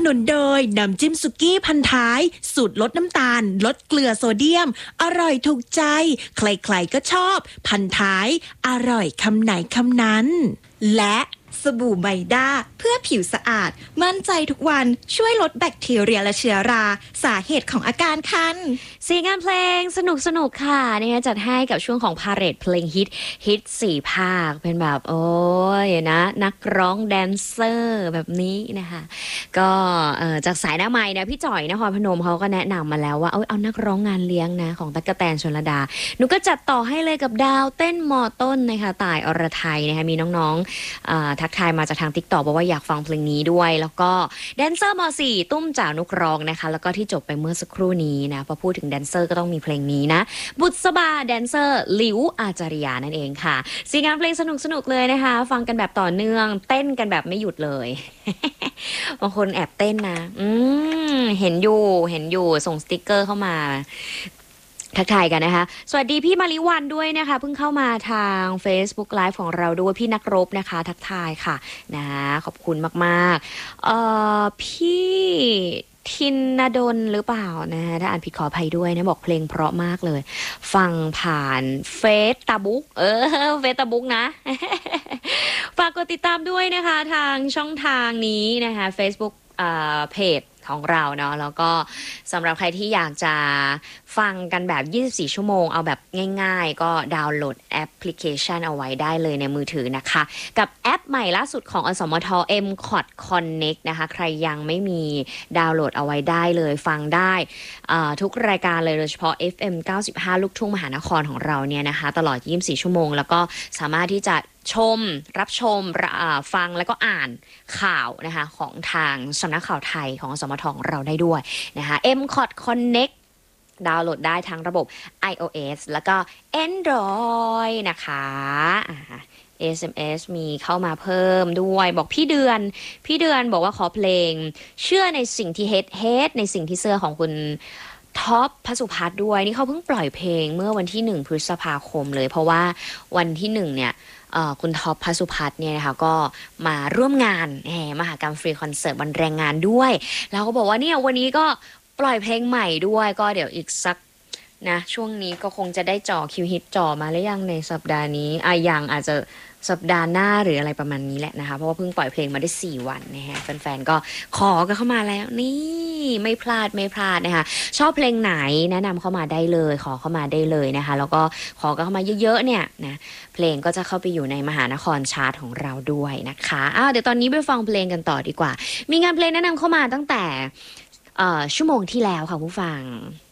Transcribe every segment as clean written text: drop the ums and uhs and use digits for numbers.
นุนโดยน้ำจิ้มสุกี้พันท้ายสูตรลดน้ำตาลลดเกลือโซเดียมอร่อยถูกใจใครๆก็ชอบพันท้ายอร่อยคำไหนคำนั้นและสบู่ไมด้าเพื่อผิวสะอาดมั่นใจทุกวันช่วยลดแบคทีเรียและเชื้อราสาเหตุของอาการคันสีงานเพลงสนุกค่ะเนี่ยจัดให้กับช่วงของพาเหรดเพลงฮิต4 ภาคเป็นแบบโอ้ยนะนักร้องแดนเซอร์แบบนี้นะคะก็จากสายหน้าไม้นะพี่จ่อยนครพนมเขาก็แนะนำมาแล้วว่าเอานักร้องงานเลี้ยงนะของตั๊กแตนชลดาหนูก็จัดต่อให้เลยกับดาวเต้นมอต้นนะคะต่ายอรไทยนะคะมีน้องๆทักทายมาจากทาง TikTok บอกว่าอยากฟังเพลงนี้ด้วยแล้วก็แดนเซอร์ม.4 ตุ้มจ่านุกร้องนะคะแล้วก็ที่จบไปเมื่อสักครู่นี้นะพอพูดถึงแดนเซอร์ก็ต้องมีเพลงนี้นะบุษบาแดนเซอร์หลิวอาจาริยานั่นเองค่ะสีงานเพลงสนุกเลยนะคะฟังกันแบบต่อเนื่องเต้นกันแบบไม่หยุดเลย บางคนแอบเต้นนะเห็นอยู่ส่งสติกเกอร์เข้ามาทักทายกันนะคะสวัสดีพี่มาริวันด้วยนะคะเพิ่งเข้ามาทาง Facebook Live ของเราด้วยพี่นักรบนะคะทักทายค่ะนะขอบคุณมากๆพี่ทินนดลหรือเปล่านะถ้าอ่านผิดขออภัยด้วยนะบอกเพลงเพราะมากเลยฟังผ่านเฟซตาบุ๊กเฟซตาบุ๊กนะ ฝากกดติดตามด้วยนะคะทางช่องทางนี้นะคะ Facebookเพจของเราเนาะแล้วก็สำหรับใครที่อยากจะฟังกันแบบ24ชั่วโมงเอาแบบง่ายๆก็ดาวน์โหลดแอปพลิเคชันเอาไว้ได้เลยในมือถือนะคะกับแอปใหม่ล่าสุดของอสมท MCOT Connect นะคะใครยังไม่มีดาวน์โหลดเอาไว้ได้เลยฟังได้ทุกรายการเลยโดยเฉพาะ FM 95ลูกทุ่งมหานครของเราเนี่ยนะคะตลอด24ชั่วโมงแล้วก็สามารถที่จะรับชมฟังแล้วก็อ่านข่าวนะคะของทางสำนักข่าวไทยของสมทของเราได้ด้วยนะคะ MCOT Connect ดาวน์โหลดได้ทั้งระบบ iOS แล้วก็ Android นะคะ SMS มีเข้ามาเพิ่มด้วยบอกพี่เดือนบอกว่าขอเพลงเชื่อในสิ่งที่เฮดในสิ่งที่เสื้อของคุณท็อปพสุพัฒน์ด้วยนี่เขาเพิ่งปล่อยเพลงเมื่อวันที่1พฤษภาคมเลยเพราะว่าวันที่1เนี่ยคุณท็อปพสุพัฒน์เนี่ยนะคะก็มาร่วมงานมหกรรมฟรีคอนเสิร์ตวันแรงงานด้วยแล้วก็บอกว่าเนี่ยวันนี้ก็ปล่อยเพลงใหม่ด้วยก็เดี๋ยวอีกสักนะช่วงนี้ก็คงจะได้จ่อคิวฮิตจ่อมาหรือยังในสัปดาห์นี้ยังอาจจะสัปดาห์หน้าหรืออะไรประมาณนี้แหละนะคะเพราะว่าเพิ่งปล่อยเพลงมาได้4วันนะฮะแฟนๆก็ขอกันเข้ามาแล้วนี่ไม่พลาดนะคะชอบเพลงไหนแนะนำเข้ามาได้เลยขอเข้ามาได้เลยนะคะแล้วก็ขอกันเข้ามาเยอะๆเนี่ยนะเพลงก็จะเข้าไปอยู่ในมหานครชาร์ตของเราด้วยนะคะเดี๋ยวตอนนี้ไปฟังเพลงกันต่อดีกว่ามีงานเพลงแนะนำเข้ามาตั้งแต่ชั่วโมงที่แล้วค่ะผู้ฟัง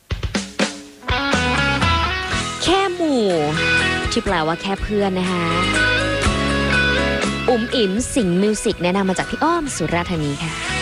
แค่หมู่ที่แปลว่าแค่เพื่อนนะคะอุ๋มอิ๋มสิงห์มิวสิกแนะนำมาจากพี่อ้อมสุราธานีค่ะ